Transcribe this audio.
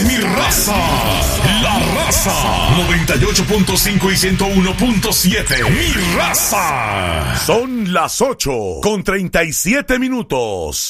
es mi raza. La Raza 98.5 y 101.7. Mi raza. Son las 8:37.